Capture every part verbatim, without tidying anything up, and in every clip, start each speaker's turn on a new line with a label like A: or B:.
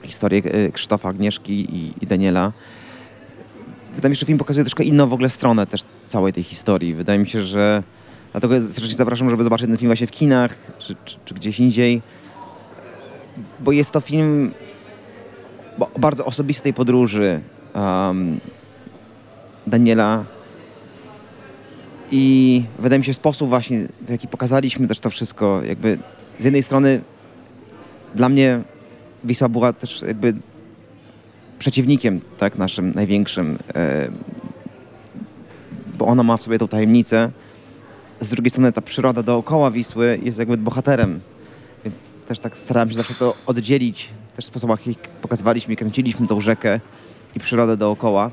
A: historię y, Krzysztofa, Agnieszki i, i Daniela. Wydaje mi się, że film pokazuje troszkę inną w ogóle stronę też całej tej historii. Wydaje mi się, że dlatego serdecznie zapraszam, żeby zobaczyć ten film właśnie w kinach czy, czy, czy gdzieś indziej. Bo jest to film o bardzo osobistej podróży um, Daniela. I wydaje mi się, sposób właśnie, w jaki pokazaliśmy też to wszystko, jakby z jednej strony dla mnie Wisła była też jakby przeciwnikiem, tak, naszym największym, e, bo ona ma w sobie tą tajemnicę. Z drugiej strony ta przyroda dookoła Wisły jest jakby bohaterem, więc też tak starałem się zawsze to oddzielić, też w sposobach, w jakich pokazywaliśmy i kręciliśmy tą rzekę i przyrodę dookoła.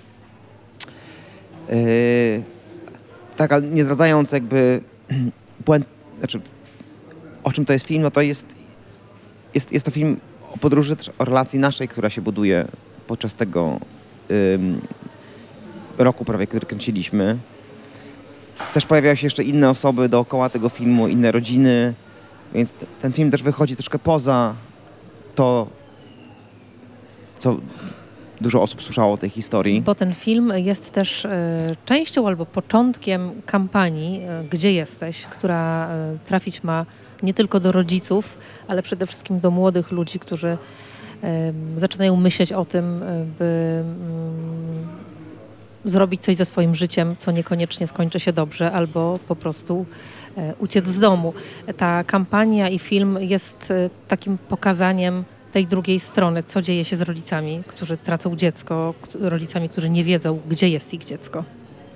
A: E, tak, ale nie zdradzając jakby błęd, znaczy o czym to jest film, no to jest, jest, jest to film o podróży, też o relacji naszej, która się buduje podczas tego ym, roku prawie, który kręciliśmy. Też pojawiają się jeszcze inne osoby dookoła tego filmu, inne rodziny, więc t- ten film też wychodzi troszkę poza to, co dużo osób słyszało o tej historii.
B: Bo ten film jest też e, częścią albo początkiem kampanii e, Gdzie jesteś?, która e, trafić ma nie tylko do rodziców, ale przede wszystkim do młodych ludzi, którzy e, zaczynają myśleć o tym, e, by mm, zrobić coś ze swoim życiem, co niekoniecznie skończy się dobrze, albo po prostu e, uciec z domu. Ta kampania i film jest e, takim pokazaniem tej drugiej strony, co dzieje się z rodzicami, którzy tracą dziecko, k- rodzicami, którzy nie wiedzą, gdzie jest ich dziecko.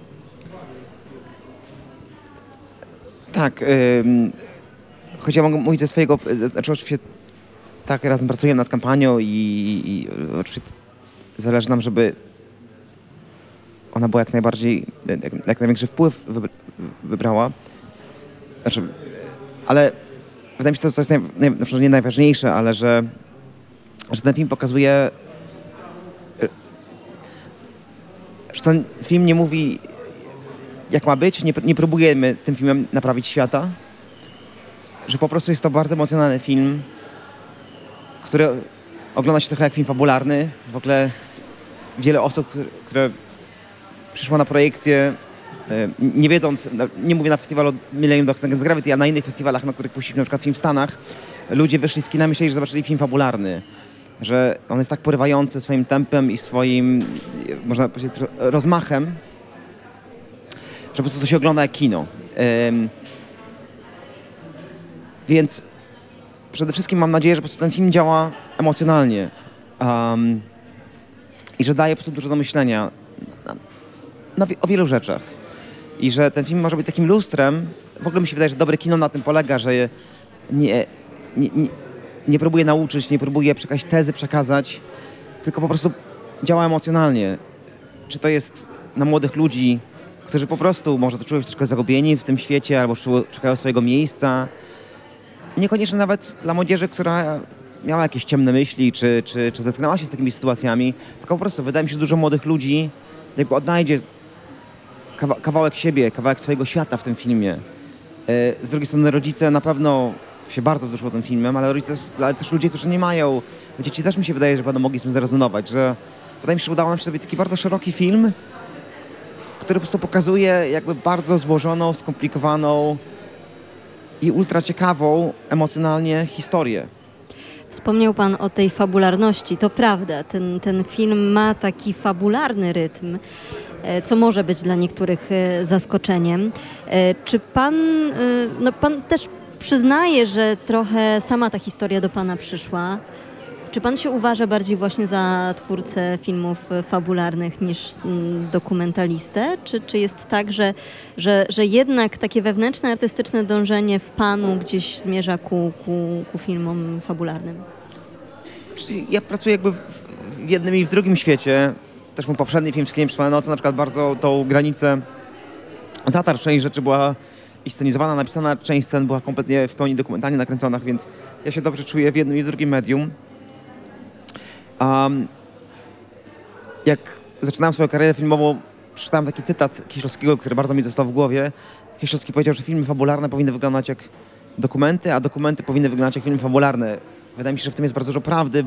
A: Tak, ym, choć ja mogę mówić ze swojego, znaczy oczywiście tak, razem pracujemy nad kampanią i, i oczywiście zależy nam, żeby ona była jak najbardziej, jak, jak największy wpływ wybr- wybrała. Znaczy, ale wydaje mi się, to, co jest naj, naj, na przykład nie najważniejsze, ale że, że ten film pokazuje, że ten film nie mówi, jak ma być, nie, nie próbujemy tym filmem naprawić świata, że po prostu jest to bardzo emocjonalny film, który ogląda się trochę jak film fabularny. W ogóle s- wiele osób, które- które przyszło na projekcję, e, nie wiedząc, no, nie mówię na festiwalu Millennium Dogs Against Gravity, a na innych festiwalach, na których puściliśmy na przykład film w Stanach, ludzie wyszli z kina i myśleli, że zobaczyli film fabularny. Że on jest tak porywający swoim tempem i swoim, e, można powiedzieć, ro- rozmachem, że po prostu to się ogląda jak kino. Em, więc przede wszystkim mam nadzieję, że po prostu ten film działa emocjonalnie um, i że daje po prostu dużo do myślenia na, na, wie- o wielu rzeczach. I że ten film może być takim lustrem. W ogóle mi się wydaje, że dobre kino na tym polega, że je nie, nie, nie, nie próbuje nauczyć, nie próbuje jakieś tezy przekazać, tylko po prostu działa emocjonalnie. Czy to jest na młodych ludzi, którzy po prostu może to czują się troszkę zagubieni w tym świecie albo szu- szukają swojego miejsca. Niekoniecznie nawet dla młodzieży, która miała jakieś ciemne myśli, czy, czy, czy zetknęła się z takimi sytuacjami, tylko po prostu wydaje mi się, że dużo młodych ludzi jakby odnajdzie kawa- kawałek siebie, kawałek swojego świata w tym filmie. E, Z drugiej strony rodzice na pewno się bardzo wzruszą tym filmem, ale, rodzice, ale też ludzie, którzy nie mają, dzieci też mi się wydaje, że będą mogli z tym zarezonować, że wydaje mi się, że udało nam się zrobić taki bardzo szeroki film, który po prostu pokazuje jakby bardzo złożoną, skomplikowaną i ultra ciekawą emocjonalnie historię.
C: Wspomniał Pan o tej fabularności. To prawda, ten, ten film ma taki fabularny rytm, e, co może być dla niektórych e, zaskoczeniem. E, Czy Pan, e, no Pan też przyznaje, że trochę sama ta historia do Pana przyszła? Czy Pan się uważa bardziej właśnie za twórcę filmów e, fabularnych niż mm, dokumentalistę? Czy, czy jest tak, że, że, że jednak takie wewnętrzne, artystyczne dążenie w Panu gdzieś zmierza ku, ku, ku filmom fabularnym?
A: Czyli ja pracuję jakby w w jednym i w drugim świecie. Też mój poprzedni film Wszystkie Nieprzespane noce na przykład bardzo tą granicę zatarł. Część rzeczy była i scenizowana, napisana, część scen była kompletnie w pełni dokumentalnie nakręcona, więc ja się dobrze czuję w jednym i w drugim medium. Um, jak zaczynałem swoją karierę filmową, przeczytałem taki cytat Kieślowskiego, który bardzo mi został w głowie. Kieślowski powiedział, że filmy fabularne powinny wyglądać jak dokumenty, a dokumenty powinny wyglądać jak filmy fabularne. Wydaje mi się, że w tym jest bardzo dużo prawdy,